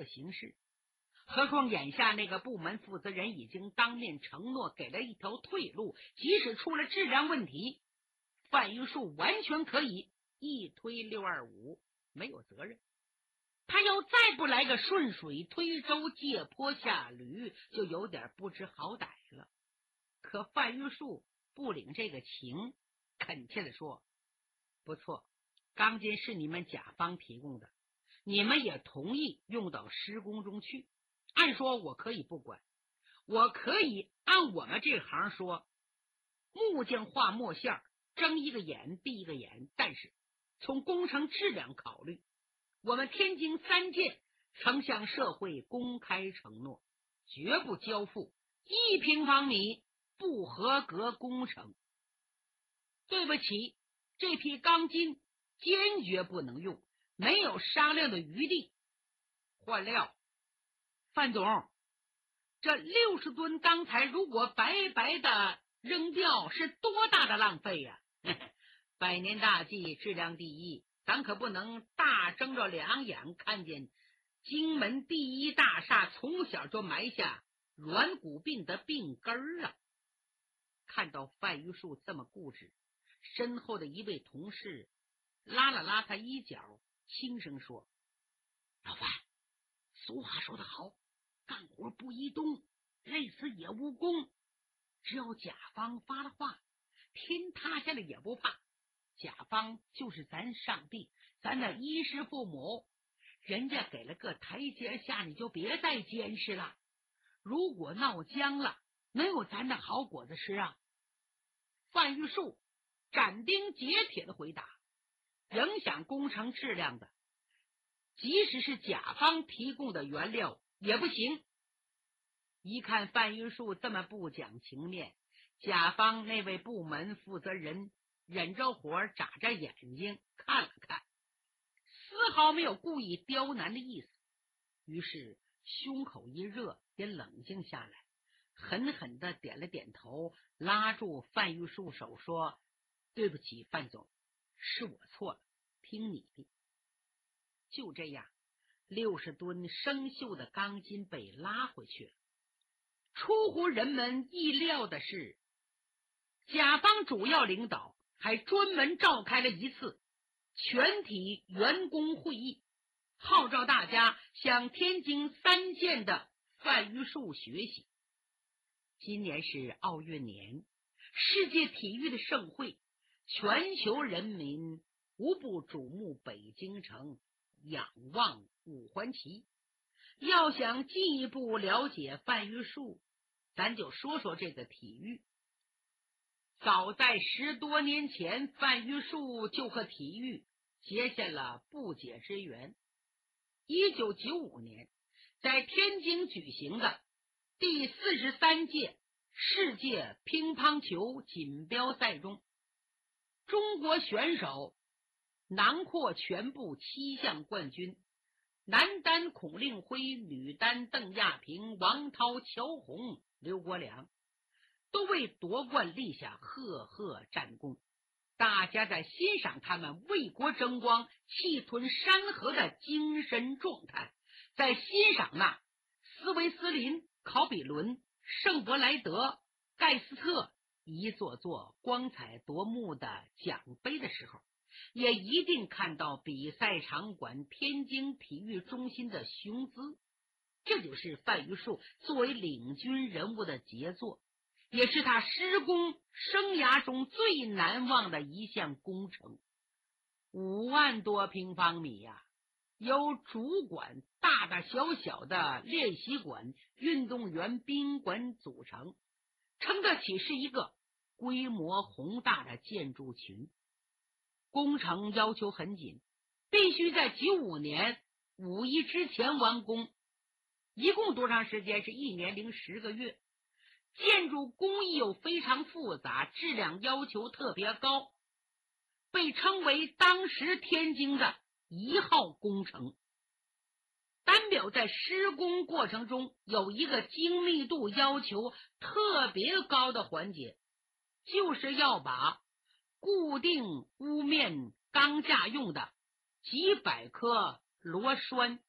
行事。何况眼下那个部门负责人已经当面承诺给了一条退路，即使出了质量问题，范玉树完全可以一推625，没有责任。他要再不来个顺水推舟借坡下驴，就有点不知好歹了。可范玉树不领这个情，恳切地说：不错，钢筋是你们甲方提供的，你们也同意用到施工中去，按说我可以不管，我可以按我们这行说，木匠画墨线，睁一个眼闭一个眼。但是从工程质量考虑，我们天津3建曾向社会公开承诺，绝不交付1平方米不合格工程。对不起，这批钢筋坚决不能用，没有商量的余地。换料，范总，这60吨钢材如果白白的扔掉，是多大的浪费呀！百年大计，质量第一，咱可不能大睁着两眼看见京门第一大厦从小就埋下软骨病的病根儿啊！看到范玉树这么固执，身后的一位同事拉了拉他衣角，轻声说：老范，俗话说得好，干活不移动，累死也无功。只要甲方发了话，天塌下来也不怕。甲方就是咱上帝，咱的衣食父母，人家给了个台阶下，你就别再坚持了。如果闹僵了，能有咱的好果子吃啊？范玉树斩钉截铁的回答：影响工程质量的，即使是甲方提供的原料也不行。一看范玉树这么不讲情面，甲方那位部门负责人忍着火眨着眼睛看了看，丝毫没有故意刁难的意思，于是胸口一热，也冷静下来，狠狠地点了点头，拉住范玉树手说：对不起，范总，是我错了，听你的。就这样，60吨生锈的钢筋被拉回去了。出乎人们意料的是，甲方主要领导还专门召开了一次全体员工会议，号召大家向天津3建的范玉树学习。今年是奥运年，世界体育的盛会，全球人民无不瞩目北京城，仰望五环旗。要想进一步了解范玉树，咱就说说这个体育。早在10多年前，范玉树就和体育结下了不解之缘。1995年，在天津举行的第43届世界乒乓球锦标赛中，中国选手囊括全部7项冠军，男单孔令辉，女单邓亚萍、王涛、乔红、刘国梁都为夺冠立下赫赫战功。大家在欣赏他们为国争光、气吞山河的精神状态，在欣赏那斯维斯林、考比伦、圣伯莱德、盖斯特一座座光彩夺目的奖杯的时候，也一定看到比赛场馆天津体育中心的雄姿。这就是范玉树作为领军人物的杰作，也是他施工生涯中最难忘的一项工程。5万多平方米呀，由主馆、大大小小的练习馆、运动员宾馆组成，称得起是一个规模宏大的建筑群。工程要求很紧，必须在95年5一之前完工。一共多长时间？是1年零10个月。建筑工艺又非常复杂，质量要求特别高，被称为当时天津的1号工程。单表在施工过程中有一个精密度要求特别高的环节，就是要把固定屋面钢架用的几百颗螺栓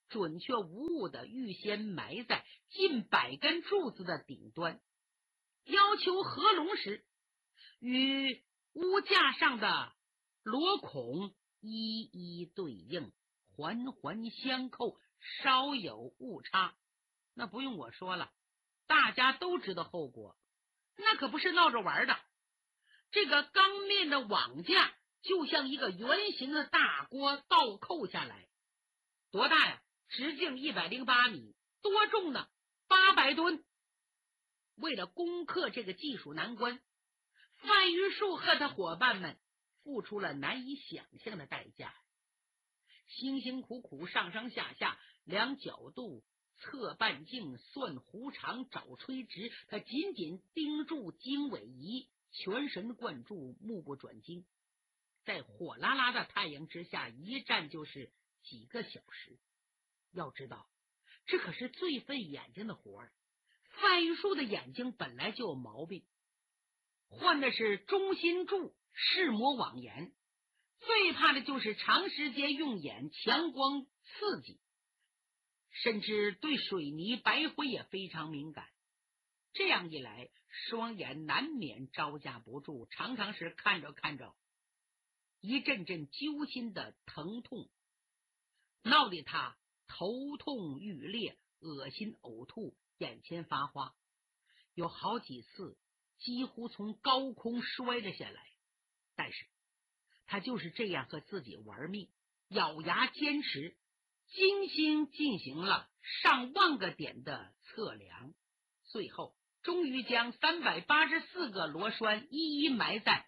准确无误的预先埋在近100根柱子的顶端，要求合龙时与屋架上的螺孔一一对应，环环相扣，稍有误差，那不用我说了，大家都知道后果，那可不是闹着玩的。这个钢面的网架就像一个圆形的大锅倒扣下来，多大呀？直径108米，多重呢？800吨。为了攻克这个技术难关，范玉树和他伙伴们付出了难以想象的代价，辛辛苦苦上上下下量角度、测半径、算弧长、找垂直，他紧紧盯住经纬仪，全神贯注，目不转睛，在火辣辣的太阳之下一站就是几个小时。要知道这可是最费眼睛的活儿，范玉树的眼睛本来就有毛病，患的是中心柱视膜网炎，最怕的就是长时间用眼强光刺激，甚至对水泥白灰也非常敏感。这样一来，双眼难免招架不住，常常是看着看着一阵阵揪心的疼痛，闹得他头痛欲裂，恶心呕吐，眼前发花，有好几次几乎从高空摔了下来。但是他就是这样和自己玩命，咬牙坚持，精心进行了上万个点的测量，最后终于将384个螺栓一一埋在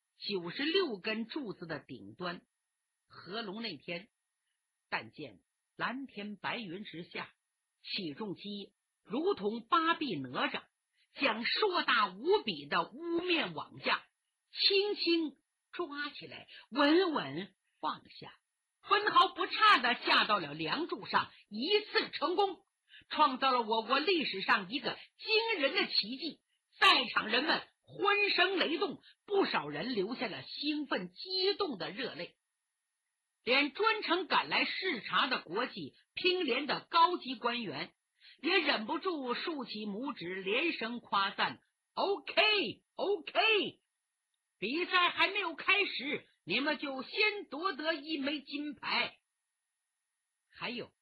96根柱子的顶端。合龙那天，但见蓝天白云之下，起重机如同8臂哪吒，将硕大无比的屋面网架轻轻抓起来，稳稳放下，分毫不差地架到了梁柱上，一次成功，创造了我国历史上一个惊人的奇迹。在场人们欢声雷动，不少人流下了兴奋激动的热泪，连专程赶来视察的国际乒联的高级官员也忍不住竖起拇指，连声夸赞。 OK， 比赛还没有开始，你们就先夺得1枚金牌。还有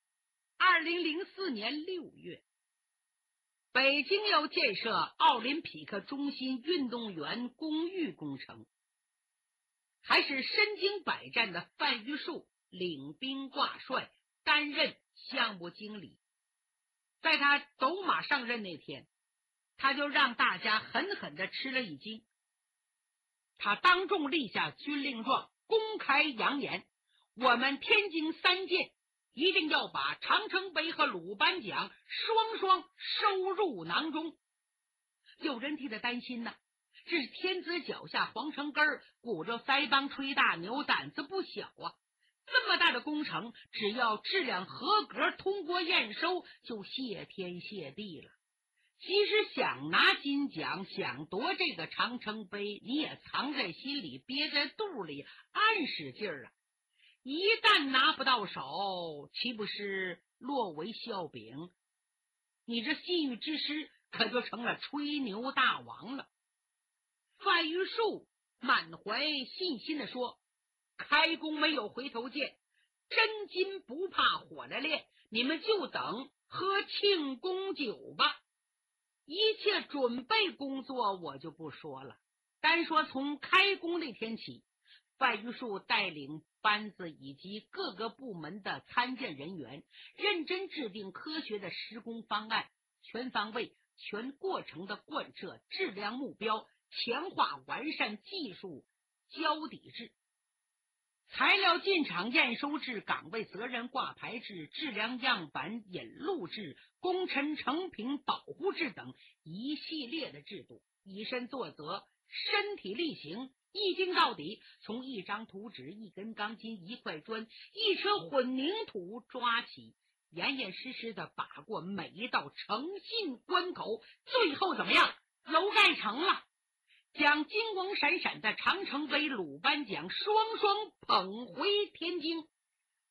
2004年6月，北京要建设奥林匹克中心运动员公寓工程，还是身经百战的范玉树领兵挂帅，担任项目经理。在他走马上任那天，他就让大家狠狠地吃了一惊。他当众立下军令状，公开扬言，我们天津3舰一定要把长城杯和鲁班奖双双收入囊中。有人替他担心呢，这是天子脚下黄城根儿，鼓着腮帮吹大牛，胆子不小啊。这么大的工程，只要质量合格通过验收，就谢天谢地了。其实想拿金奖，想夺这个长城杯，你也藏在心里，憋在肚里，暗使劲儿啊。一旦拿不到手，岂不是落为笑柄？你这信誉之师可就成了吹牛大王了。范玉树满怀信心地说，开工没有回头箭，真金不怕火来炼，你们就等喝庆功酒吧。一切准备工作我就不说了，单说从开工那天起，范玉树带领班子以及各个部门的参建人员，认真制定科学的施工方案，全方位全过程的贯彻质量目标，强化完善技术交底制，材料进场验收制、岗位责任挂牌制、质量样板引录制、工程成品保护制等一系列的制度，以身作则，身体力行，一经到底，从一张图纸、一根钢筋、一块砖、一车混凝土抓起，严严实实的把过每一道诚信关口，最后怎么样？楼盖成了，将金光闪闪的长城杯、鲁班奖双双捧回天津。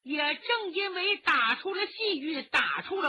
也正因为打出了细玉，打出了